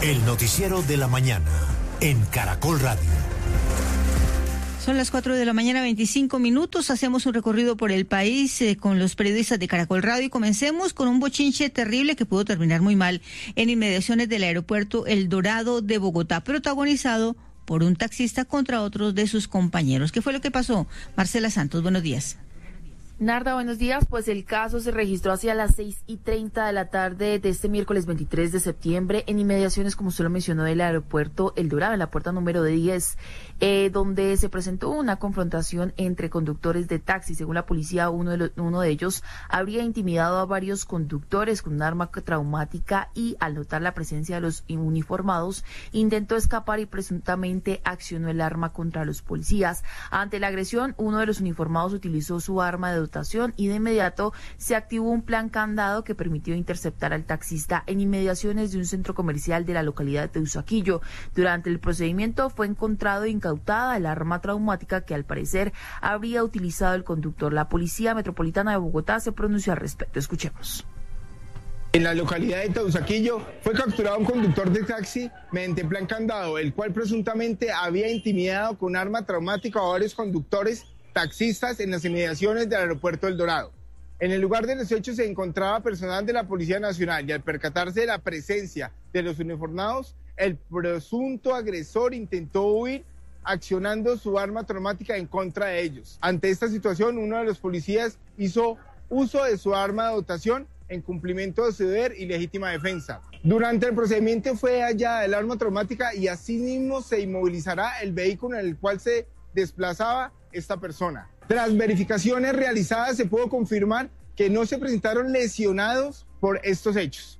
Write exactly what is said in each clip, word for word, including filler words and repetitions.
El noticiero de la mañana en Caracol Radio. Son las cuatro de la mañana, veinticinco minutos. Hacemos un recorrido por el país eh, con los periodistas de Caracol Radio y comencemos con un bochinche terrible que pudo terminar muy mal en inmediaciones del aeropuerto El Dorado de Bogotá, protagonizado por un taxista contra otros de sus compañeros. ¿Qué fue lo que pasó? Marcela Santos, buenos días. Narda, buenos días. Pues el caso se registró hacia las seis y treinta de la tarde de este miércoles veintitrés de septiembre en inmediaciones, como usted lo mencionó, del aeropuerto El Dorado, en la puerta número diez, eh, donde se presentó una confrontación entre conductores de taxi. Según la policía, uno de, los, uno de ellos habría intimidado a varios conductores con un arma traumática y, al notar la presencia de los uniformados, intentó escapar y presuntamente accionó el arma contra los policías. Ante la agresión, uno de los uniformados utilizó su arma de y de inmediato se activó un plan candado que permitió interceptar al taxista en inmediaciones de un centro comercial de la localidad de Teusaquillo. Durante el procedimiento fue encontrado e incautada el arma traumática que al parecer habría utilizado el conductor. La Policía Metropolitana de Bogotá se pronunció al respecto. Escuchemos. En la localidad de Teusaquillo fue capturado un conductor de taxi mediante plan candado, el cual presuntamente había intimidado con arma traumática a varios conductores taxistas en las inmediaciones del aeropuerto El Dorado. En el lugar de los hechos se encontraba personal de la Policía Nacional y al percatarse de la presencia de los uniformados, el presunto agresor intentó huir accionando su arma traumática en contra de ellos. Ante esta situación, uno de los policías hizo uso de su arma de dotación en cumplimiento de su deber y legítima defensa. Durante el procedimiento fue hallada el arma traumática y asimismo se inmovilizará el vehículo en el cual se desplazaba esta persona. Tras verificaciones realizadas se pudo confirmar que no se presentaron lesionados por estos hechos.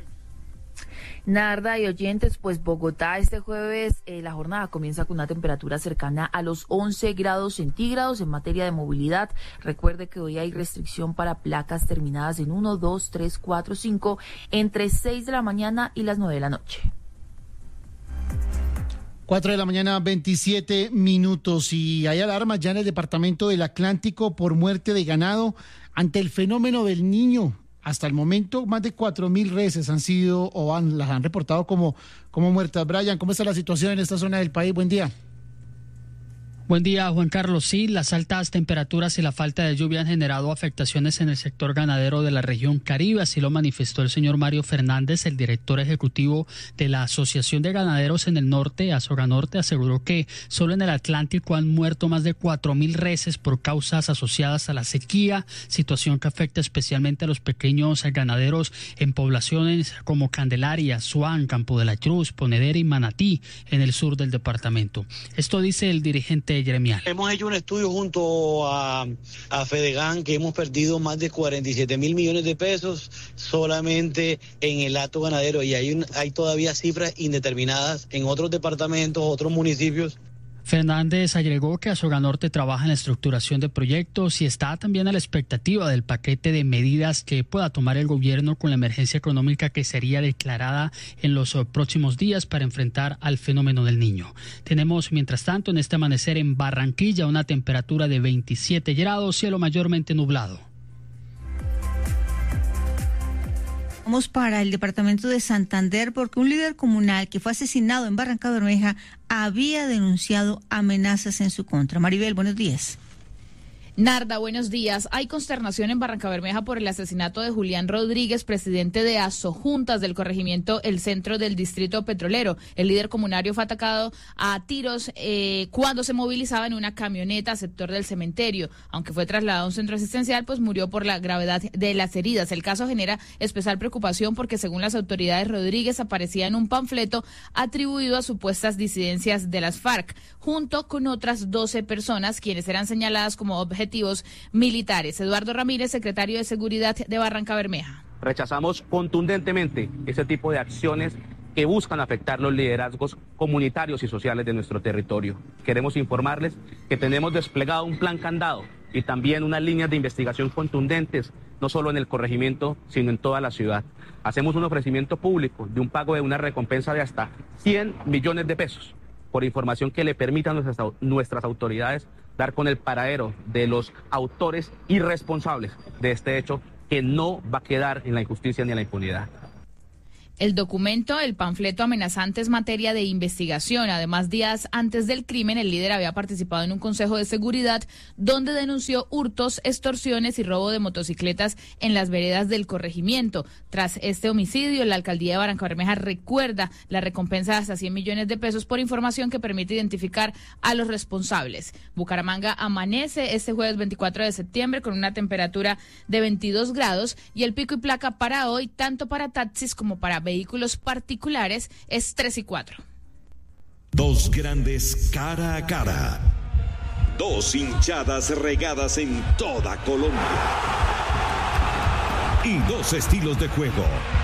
Narda y oyentes, pues Bogotá este jueves eh, la jornada comienza con una temperatura cercana a los once grados centígrados. En materia de movilidad, recuerde que hoy hay restricción para placas terminadas en uno, dos, tres, cuatro, cinco entre seis de la mañana y las nueve de la noche. cuatro de la mañana, veintisiete minutos, y hay alarmas ya en el departamento del Atlántico por muerte de ganado ante el fenómeno del Niño. Hasta el momento, más de cuatro mil reses han sido o han, las han reportado como, como muertas. Brian, ¿cómo está la situación en esta zona del país? Buen día. Buen día, Juan Carlos. Sí, las altas temperaturas y la falta de lluvia han generado afectaciones en el sector ganadero de la región Caribe. Así lo manifestó el señor Mario Fernández, el director ejecutivo de la Asociación de Ganaderos en el Norte, Asoganorte. Aseguró que solo en el Atlántico han muerto más de cuatro mil reses por causas asociadas a la sequía, situación que afecta especialmente a los pequeños ganaderos en poblaciones como Candelaria, Suán, Campo de la Cruz, Ponedera y Manatí, en el sur del departamento. Esto dice el dirigente gremial. Hemos hecho un estudio junto a, a Fedegan que hemos perdido más de cuarenta y siete mil millones de pesos solamente en el hato ganadero, y hay, un, hay todavía cifras indeterminadas en otros departamentos, otros municipios. Fernández agregó que Asoganorte trabaja en la estructuración de proyectos y está también a la expectativa del paquete de medidas que pueda tomar el gobierno con la emergencia económica que sería declarada en los próximos días para enfrentar al fenómeno del Niño. Tenemos, mientras tanto, en este amanecer en Barranquilla una temperatura de veintisiete grados, cielo mayormente nublado. Vamos para el departamento de Santander porque un líder comunal que fue asesinado en Barrancabermeja había denunciado amenazas en su contra. Maribel, buenos días. Narda, buenos días. Hay consternación en Barrancabermeja por el asesinato de Julián Rodríguez, presidente de Asojuntas del corregimiento El Centro del Distrito Petrolero. El líder comunario fue atacado a tiros eh, cuando se movilizaba en una camioneta al sector del cementerio. Aunque fue trasladado a un centro asistencial, pues murió por la gravedad de las heridas. El caso genera especial preocupación porque, según las autoridades, Rodríguez aparecía en un panfleto atribuido a supuestas disidencias de las FARC, junto con otras doce personas, quienes eran señaladas como objetivos militares. Eduardo Ramírez, secretario de Seguridad de Barrancabermeja. Rechazamos contundentemente ese tipo de acciones que buscan afectar los liderazgos comunitarios y sociales de nuestro territorio. Queremos informarles que tenemos desplegado un plan candado y también unas líneas de investigación contundentes, no solo en el corregimiento, sino en toda la ciudad. Hacemos un ofrecimiento público de un pago de una recompensa de hasta cien millones de pesos por información que le permita a nuestras, nuestras autoridades dar con el paradero de los autores irresponsables de este hecho, que no va a quedar en la injusticia ni en la impunidad. El documento, el panfleto amenazante, es materia de investigación. Además, días antes del crimen, el líder había participado en un consejo de seguridad donde denunció hurtos, extorsiones y robo de motocicletas en las veredas del corregimiento. Tras este homicidio, la alcaldía de Barrancabermeja recuerda la recompensa de hasta cien millones de pesos por información que permite identificar a los responsables. Bucaramanga amanece este jueves veinticuatro de septiembre con una temperatura de veintidós grados y el pico y placa para hoy, tanto para taxis como para vehículos particulares, es tres y cuatro. Dos grandes cara a cara. Dos hinchadas regadas en toda Colombia. Y dos estilos de juego